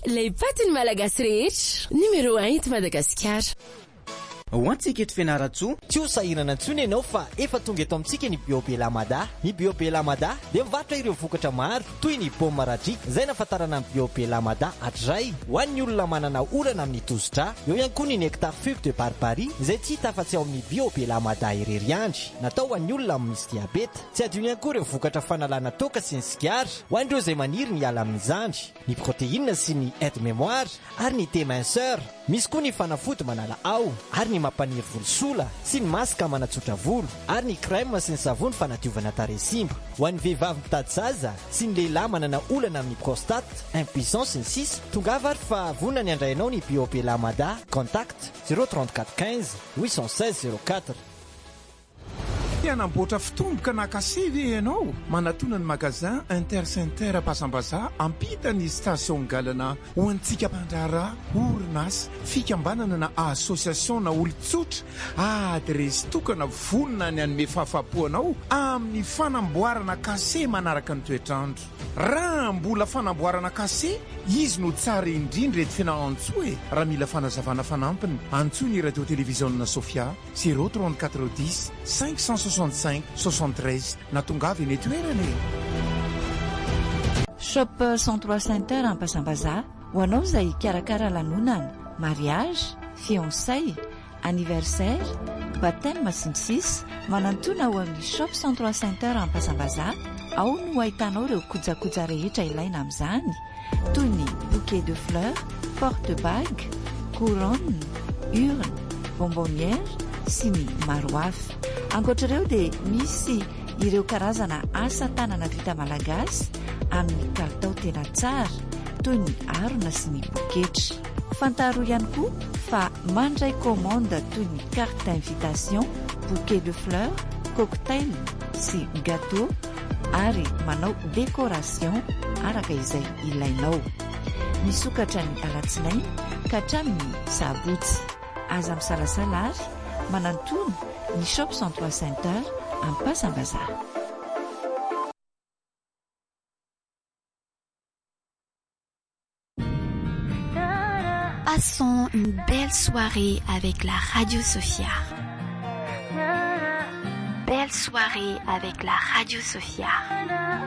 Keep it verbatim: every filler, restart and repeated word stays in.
les patin malagasy rehetra numéro un eto Madagasikara. Ho antsika eto Fianaratsoa, tsy ho sahirana intsony ianao fa efa tonga eto amintsika ny Biobelamada. Ny Biobelamada dia mivarotra ireo vokatra maro toy ny paoma radrika, izay nafatarana ny Biobelamada hatray ho an'ny olona manana orana amin'ny tosidra. Eo ihany koa ny nectar fube de barbarie izay tsy hita afa-tsy ao amin'ny Biobelamada irery andry, natao ho an'ny olona misy diabeta. Tsy adino ihany koa ireo vokatra fanalana toaka sy ny sigara ho an'ireo izay maniry ny ala amin'ny zandry, ny protéine sy ny aide mémoire ary ny déminceur. Misy koa ny fanafody manala ao ary ny mampaniry volosola sy ny masaka manatsotra volo ary ny crème sy ny savony fanadiovana tarehy simba. Ho an'ny vehivavy mitady zaza sy ny lehilahy manana olana amin'ny prostate, impuissance sy ny sisa, tongava ary fa vonona ny andrainao ny Biobelamada. Contact zéro trente-quatre quinze huit cent seize zéro quatre. Anamboatra fitomboka nakasevy ianao manatona ny magasin Intercenter Pasambaza ampita ny station galana ho antsika mpandrara orinasa fikambanana na association na olon-tsotra adresy tokana vonona ny anome fahafapoanao amin'ny fanamboarana kase manaraka ny toetrandro. Raha mbola fanamboarana kase izy no tsara indrindra eto Fianarantsoa e. Raha mila fanazavana fanampiny antsoina ny radio télévision Sofia zéro trente-quatre dix cinq cent soixante-cinq soixante-treize na tongavy eny toerana. Shop cent trois Center Pasambaza ho anao izay hikarakara lanonana, mariage, fiançailles, anniversaire, baptême sy ny sisa, manantona ho amin'ny Shop cent trois Center Pasambaza. Ao no ahitanao ireo kojakoja rehetra ilaina amin'izany toy ny bouquet de fleurs, porte-bague, couronne, urne, bonbonnière sy ny maro hafa. Ankoatr'ireo dia misy ireo karazana asa tanana vita malagasy amin'ny kalitao tena tsara toy ny harona sy ny poketra. Fantaro ihany koa fa mandray commande toy ny carte d'invitation, bouquet de fleurs, cocktail sy gâteau ary manao décoration araka izay ilainao. Misokatra ny alatsinainy ka hatramin'ny sabotsy. Aza misalasala ary manantona ny Shop cent trois Center Pasambaza. Passons une belle soirée avec la Radio Sofia. Belle soirée avec la Radio Sofia.